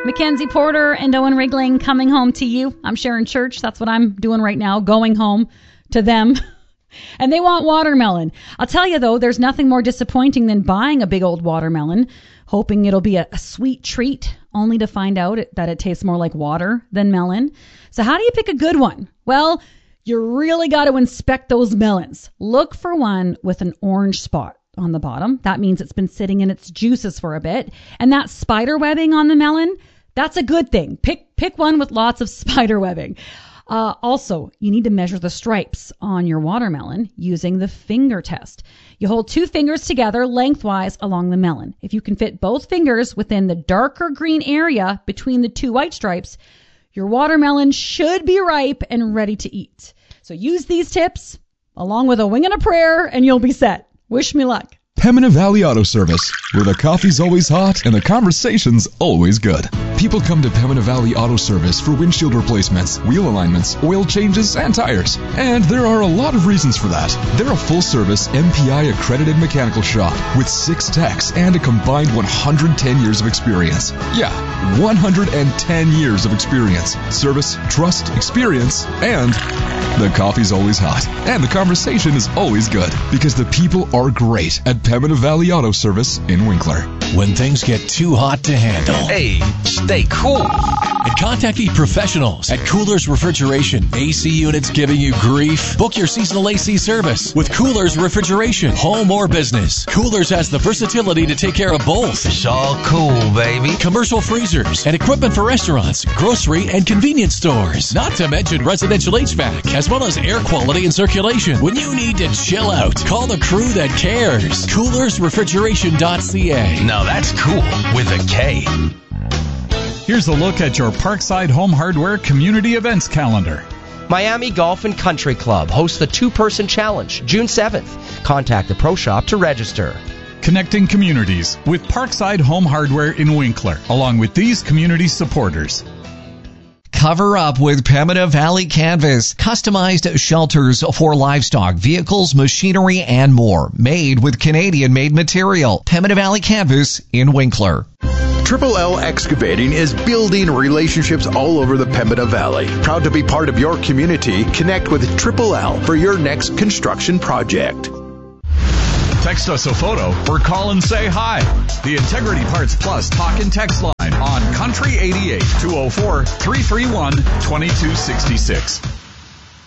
Mackenzie Porter and Owen Rigling coming home to you. I'm Sharon Church. That's what I'm doing right now, going home to them. And they want watermelon. I'll tell you, though, there's nothing more disappointing than buying a big old watermelon, hoping it'll be a sweet treat, only to find out that it tastes more like water than melon. So how do you pick a good one? Well, you really got to inspect those melons. Look for one with an orange spot on the bottom. That means it's been sitting in its juices for a bit. And that spider webbing on the melon, that's a good thing. Pick one with lots of spider webbing. Also, you need to measure the stripes on your watermelon using the finger test. You hold 2 fingers together lengthwise along the melon. If you can fit both fingers within the darker green area between the 2 white stripes, your watermelon should be ripe and ready to eat. So use these tips along with a wing and a prayer and you'll be set. Wish me luck. Pembina Valley Auto Service, where the coffee's always hot and the conversation's always good. People come to Pembina Valley Auto Service for windshield replacements, wheel alignments, oil changes, and tires. And there are a lot of reasons for that. They're a full-service MPI accredited mechanical shop with 6 techs and a combined 110 years of experience. Yeah, 110 years of experience. Service, trust, experience, and the coffee's always hot. And the conversation is always good because the people are great at Pembina Valley Auto Service in Winkler. When things get too hot to handle, hey, stay cool. And contact the professionals at Coolers Refrigeration. AC units giving you grief? Book your seasonal AC service with Coolers Refrigeration, home or business. Coolers has the versatility to take care of both. It's all cool, baby. Commercial freezers and equipment for restaurants, grocery, and convenience stores. Not to mention residential HVAC, as well as air quality and circulation. When you need to chill out, call the crew that cares. CoolersRefrigeration.ca. Now that's cool with a K. Here's a look at your Parkside Home Hardware community events calendar. Miami Golf and Country Club hosts the 2-person challenge June 7th. Contact the Pro Shop to register. Connecting communities with Parkside Home Hardware in Winkler, along with these community supporters. Cover up with Pembina Valley Canvas. Customized shelters for livestock, vehicles, machinery, and more. Made with Canadian-made material. Pembina Valley Canvas in Winkler. Triple L Excavating is building relationships all over the Pembina Valley. Proud to be part of your community. Connect with Triple L for your next construction project. Text us a photo or call and say hi. The Integrity Parts Plus talk and text line on Country 88 204-331-2266.